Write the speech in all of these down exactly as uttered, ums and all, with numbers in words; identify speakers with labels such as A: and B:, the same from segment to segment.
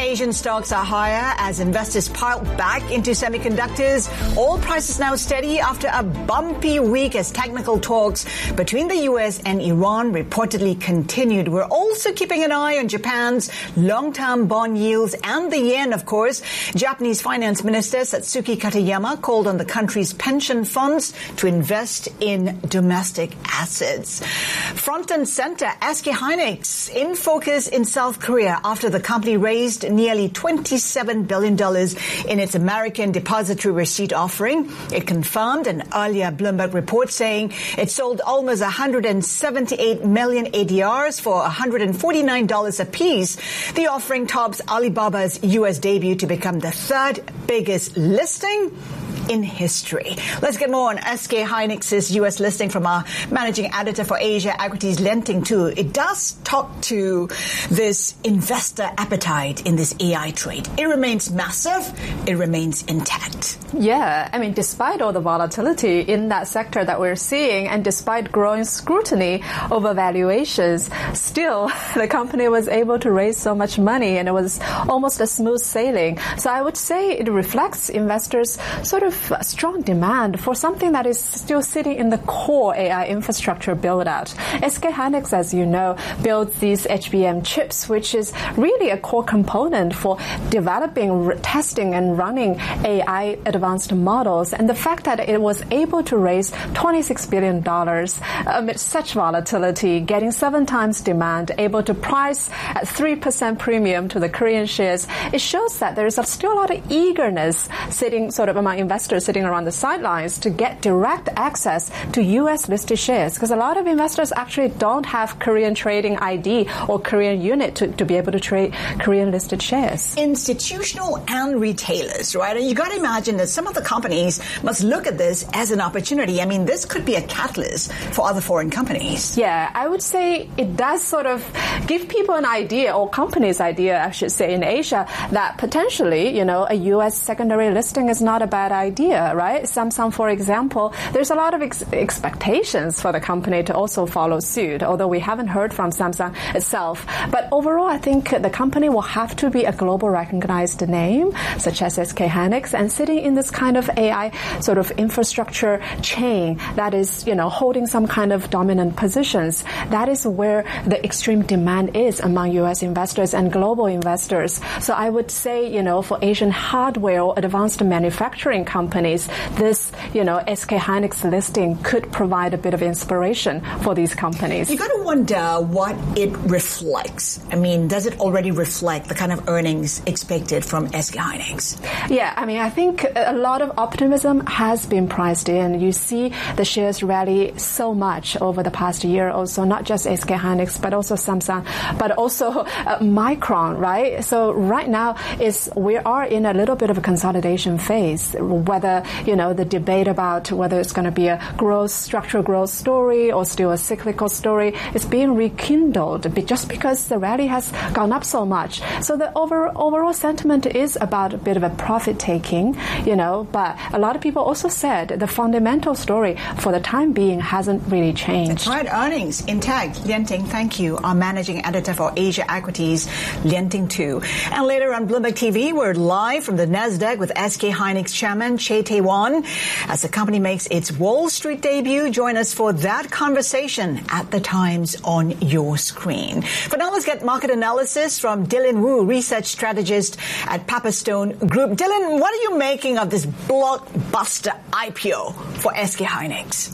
A: Asian stocks are higher as investors pile back into semiconductors. Oil prices now steady after a bumpy week as technical talks between the U S and Iran reportedly continued. We're also keeping an eye on Japan's long-term bond yields and the yen, of course. Japanese Finance Minister Satsuki Katayama called on the country's pension funds to invest in domestic assets. Front and center, S K Hynix in focus in South Korea after the company raised nearly twenty-seven billion dollars in its American Depository Receipt offering. It confirmed an earlier Bloomberg report saying it sold almost one hundred seventy-eight million A D Rs for one hundred forty-nine dollars apiece. The offering tops Alibaba's U S debut to become the third biggest listing in history. Let's get more on S K Hynix's U S listing from our managing editor for Asia Equities, Lien Ting Tu. It does talk to this investor appetite in this A I trade. It remains massive. It remains intact.
B: Yeah, I mean, despite all the volatility in that sector that we're seeing, and despite growing scrutiny over valuations, still the company was able to raise so much money, and it was almost a smooth sailing. So I would say it reflects investors' sort of strong demand for something that is still sitting in the core A I infrastructure build-out. S K Hynix, as you know, builds these H B M chips, which is really a core component for developing, testing, and running A I advanced models. And the fact that it was able to raise twenty-six billion dollars amid such volatility, getting seven times demand, able to price at three percent premium to the Korean shares, it shows that there is still a lot of eagerness sitting sort of among investors sitting around the sidelines to get direct access to U S listed shares, because a lot of investors actually don't have Korean trading I D or Korean unit to, to be able to trade Korean listed shares.
A: Institutional and retailers, right? And you got to imagine that some of the companies must look at this as an opportunity. I mean, this could be a catalyst for other foreign companies.
B: Yeah, I would say it does sort of give people an idea, or companies idea, I should say, in Asia, that potentially, you know, a U S secondary listing is not a bad idea. Idea, right? Samsung, for example, there's a lot of ex- expectations for the company to also follow suit, although we haven't heard from Samsung itself. But overall, I think the company will have to be a global recognized name, such as S K Hynix, and sitting in this kind of A I sort of infrastructure chain that is, you know, holding some kind of dominant positions. That is where the extreme demand is among U S investors and global investors. So I would say, you know, for Asian hardware or advanced manufacturing companies, companies, this, you know, S K Hynix listing could provide a bit of inspiration for these companies.
A: You got to wonder what it reflects. I mean, does it already reflect the kind of earnings expected from S K Hynix?
B: Yeah, I mean, I think a lot of optimism has been priced in. You see the shares rally so much over the past year also, not just S K Hynix, but also Samsung, but also uh, Micron, right? So right now is we are in a little bit of a consolidation phase, whether, you know, the debate about whether it's going to be a growth, structural growth story or still a cyclical story is being rekindled just because the rally has gone up so much. So the over, overall sentiment is about a bit of a profit taking, you know, but a lot of people also said the fundamental story for the time being hasn't really changed.
A: That's right. Earnings intact. Lien Ting, thank you. Our managing editor for Asia Equities, Lien Ting Tu. And later on Bloomberg T V, we're live from the NASDAQ with S K Hynix Chairman Chae Tae-won. As the company makes its Wall Street debut, join us for that conversation at the times on your screen. For now, let's get market analysis from Dylan Wu, research strategist at Pepperstone Group. Dylan, what are you making of this blockbuster I P O for S K Hynix?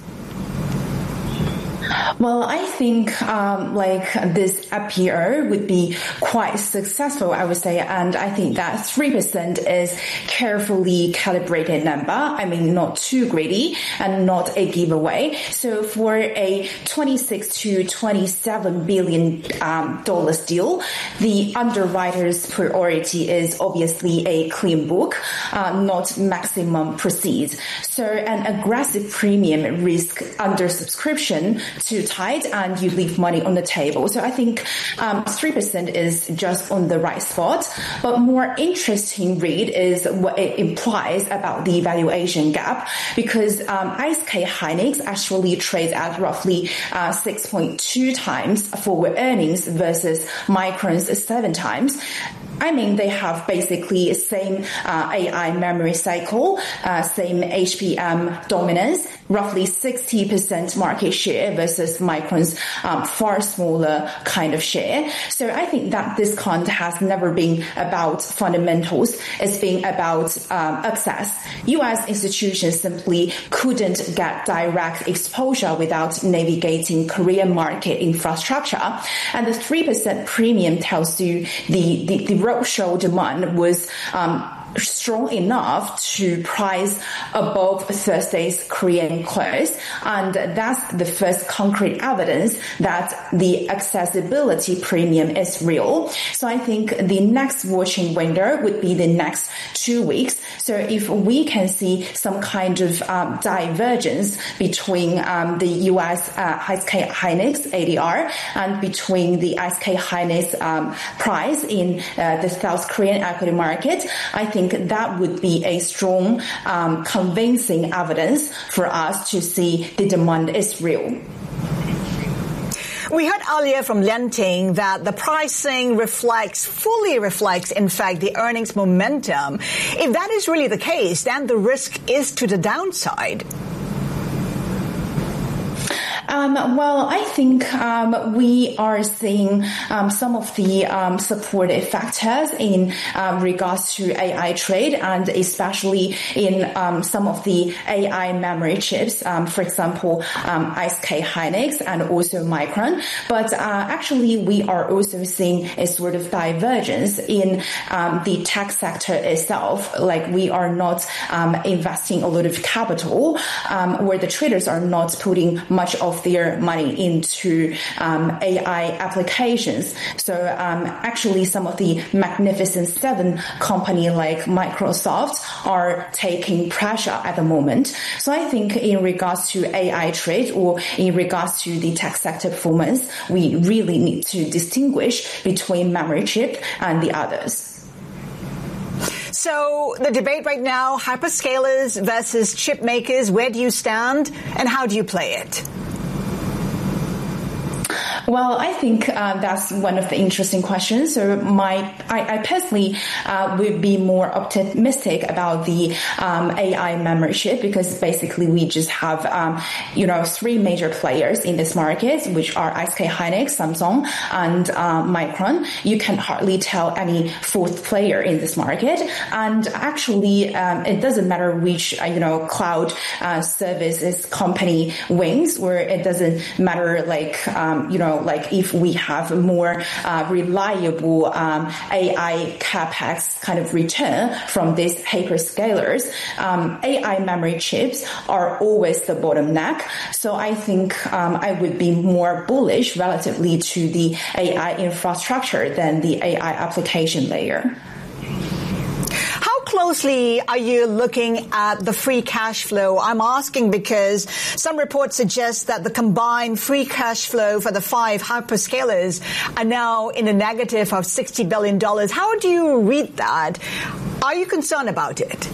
C: Well, I think um, like this I P O would be quite successful, I would say, and I think that three percent is carefully calibrated number. I mean, not too greedy and not a giveaway. So for a twenty-six to twenty-seven billion um, dollars deal, the underwriter's priority is obviously a clean book, uh, not maximum proceeds. So an aggressive premium risk under subscription too tight and you leave money on the table. So I think um, three percent is just on the right spot. But more interesting read is what it implies about the valuation gap, because um, I S K Hynix actually trades at roughly uh, six point two times forward earnings versus Micron's seven times. I mean, they have basically same uh, A I memory cycle, uh, same H B M dominance, roughly sixty percent market share versus Micron's um, far smaller kind of share. So I think that discount has never been about fundamentals. It's been about um, access. U S institutions simply couldn't get direct exposure without navigating Korean market infrastructure. And the three percent premium tells you the, the, the roadshow demand was um, strong enough to price above Thursday's Korean close. And that's the first concrete evidence that the accessibility premium is real. So I think the next watching window would be the next two weeks. So if we can see some kind of um, divergence between um, the U S uh, I S K Hynix A D R and between the I S K Hynix um, price in uh, the South Korean equity market, I think that would be a strong, um, convincing evidence for us to see the demand is real.
A: We heard earlier from Lianting that the pricing reflects, fully reflects, in fact, the earnings momentum. If that is really the case, then the risk is to the downside.
C: Um, well, I think um, we are seeing um, some of the um, supportive factors in um, regards to A I trade, and especially in um, some of the A I memory chips, um, for example, um, I S K Hynix and also Micron. But uh, actually, we are also seeing a sort of divergence in um, the tech sector itself. Like, we are not um, investing a lot of capital, um, where the traders are not putting much of their money into um, A I applications. So um, actually, some of the Magnificent Seven company like Microsoft are taking pressure at the moment. So I think in regards to A I trade, or in regards to the tech sector performance, we really need to distinguish between memory chip and the others.
A: So the debate right now, hyperscalers versus chip makers, where do you stand and how do you play it?
C: Well, I think uh, that's one of the interesting questions. So my, I, I personally uh, would be more optimistic about the um, A I memory chip, because basically we just have, um, you know, three major players in this market, which are I S K Hynix, Samsung, and uh, Micron. You can hardly tell any fourth player in this market. And actually, um, it doesn't matter which, uh, you know, cloud uh, services company wins, or it doesn't matter, like, um, you know, like if we have more uh, reliable um, A I capex kind of return from these hyperscalers, um, A I memory chips are always the bottleneck. So I think um, I would be more bullish relatively to the A I infrastructure than the A I application layer.
A: Closely are you looking at the free cash flow? I'm asking because some reports suggest that the combined free cash flow for the five hyperscalers are now in a negative of sixty billion dollars. How do you read that? Are you concerned about it?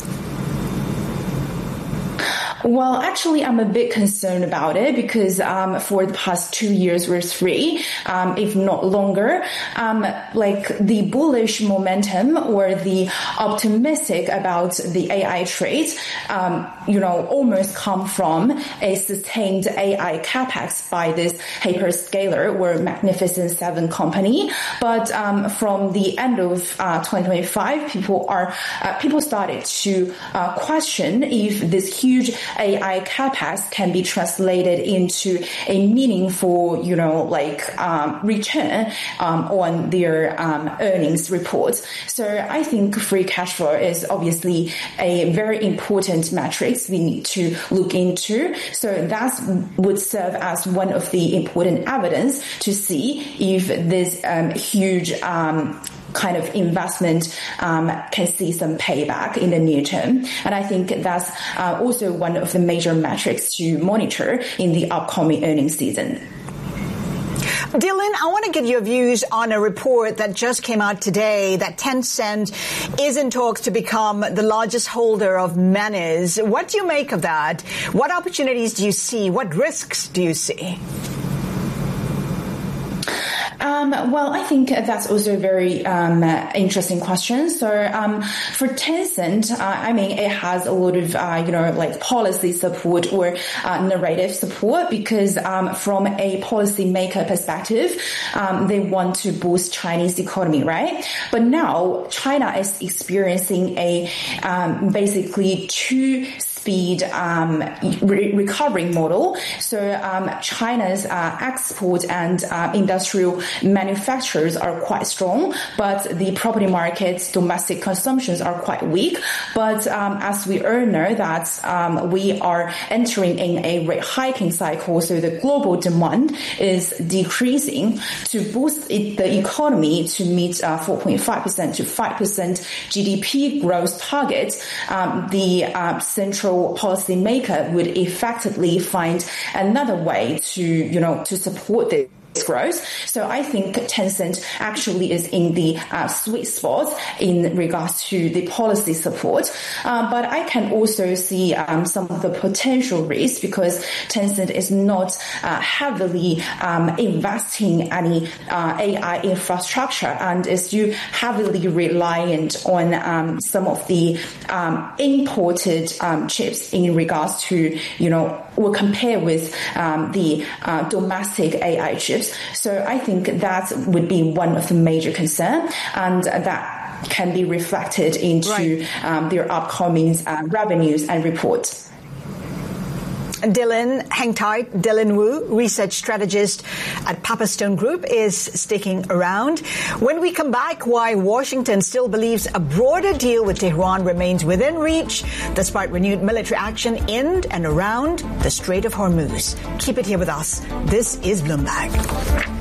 C: Well, actually, I'm a bit concerned about it because um, for the past two years or three, um, if not longer, um, like the bullish momentum or the optimistic about the A I trade, um, you know, almost come from a sustained A I capex by this hyperscaler or Magnificent Seven company. But um, from the end of uh, twenty twenty-five, people are uh, people started to uh, question if this huge A I capex can be translated into a meaningful, you know, like um, return um, on their um, earnings reports. So I think free cash flow is obviously a very important metric we need to look into. So that would serve as one of the important evidence to see if this um, huge um, kind of investment um, can see some payback in the near term. And I think that's uh, also one of the major metrics to monitor in the upcoming earnings season.
A: Dylan, I want to get your views on a report that just came out today that Tencent is in talks to become the largest holder of Manus. What do you make of that? What opportunities do you see? What risks do you see?
C: Um, well, I think that's also a very um, interesting question. So um, for Tencent, uh, I mean, it has a lot of, uh, you know, like policy support or uh, narrative support because um, from a policymaker perspective, um, they want to boost Chinese economy, right? But now China is experiencing a um, basically two speed um, re- recovering model. So um, China's uh, export and uh, industrial manufacturers are quite strong, but the property market's domestic consumptions are quite weak. But um, as we all know that um, we are entering in a rate hiking cycle, so the global demand is decreasing. To boost it, the economy to meet uh, four point five percent to five percent G D P growth target, um, the uh, central policymaker would effectively find another way to, you know, to support this growth. So I think Tencent actually is in the uh, sweet spot in regards to the policy support. Uh, but I can also see um, some of the potential risks because Tencent is not uh, heavily um, investing any uh, A I infrastructure and is still heavily reliant on um, some of the um, imported um, chips in regards to, you know, or compare with um, the uh, domestic A I chips. So I think that would be one of the major concerns, and that can be reflected into right. um, their upcoming uh, revenues and reports.
A: Dylan, hang tight. Dylan Wu, research strategist at Paperstone Group, is sticking around. When we come back, why Washington still believes a broader deal with Tehran remains within reach, despite renewed military action in and around the Strait of Hormuz. Keep it here with us. This is Bloomberg.